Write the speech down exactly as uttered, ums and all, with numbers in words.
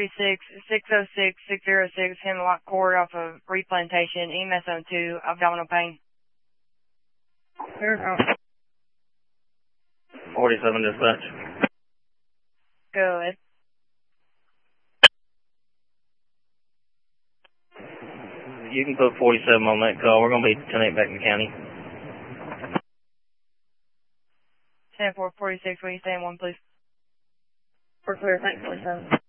forty-six, six oh six, six oh six, Hemlock Court off of Reed Plantation, E M S zone two, abdominal pain. Clear out. forty-seven dispatch. Go ahead. You can put forty-seven on that call. We're going to be ten eight back in the county. ten four, forty-six, what are you saying? One, please. We're clear. Thanks, forty-seven.